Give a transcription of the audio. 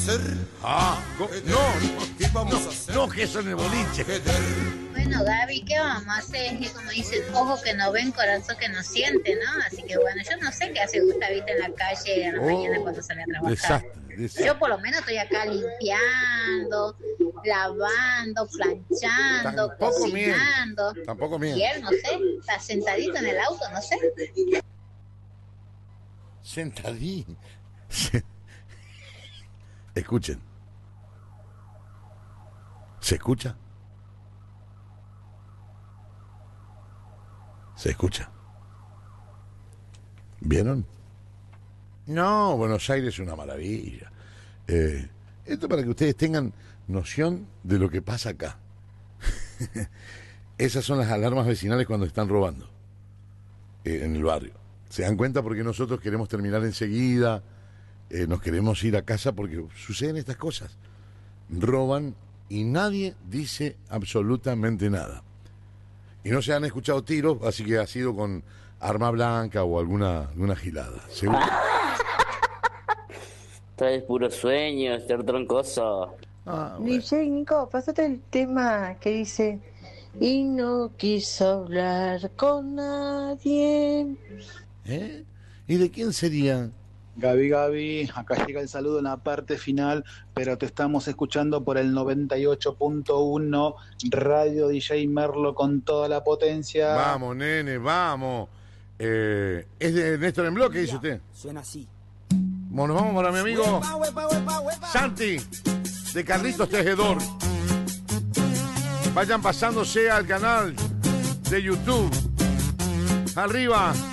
hacer? ¿Qué vamos a hacer? No, que eso en el boliche. Bueno, Gaby, ¿qué vamos a hacer? Es como dice, ojo que no ven, corazón que no siente, ¿no? Así que bueno, yo no sé qué hace Gustavito en la calle a la mañana cuando sale a trabajar. Desastre. Yo por lo menos estoy acá limpiando, lavando, planchando, cocinando. Tampoco miente. Y él, no sé, está sentadito en el auto, no sé. Sentadín. Escuchen. ¿Se escucha? ¿Se escucha? ¿Vieron? No, Buenos Aires es una maravilla. Esto para que ustedes tengan noción de lo que pasa acá. Esas son las alarmas vecinales cuando están robando en el barrio. ¿Se dan cuenta? Porque nosotros queremos terminar enseguida, nos queremos ir a casa porque suceden estas cosas. Roban y nadie dice absolutamente nada. Y no se han escuchado tiros, así que ha sido con arma blanca o alguna gilada. ¿Seguro? Traes puro sueño, ser troncoso. Bueno. DJ Nico, pásate el tema que dice: y no quiso hablar con nadie. ¿Y de quién sería? Gaby, acá llega el saludo en la parte final, pero te estamos escuchando por el 98.1 Radio DJ Merlo con toda la potencia. Vamos, nene, vamos. ¿Es de Néstor en Bloque, dice usted? Suena así. Bueno, nos vamos para mi amigo Santi, de Carlitos Tejedor. Vayan pasándose al canal de YouTube. Arriba.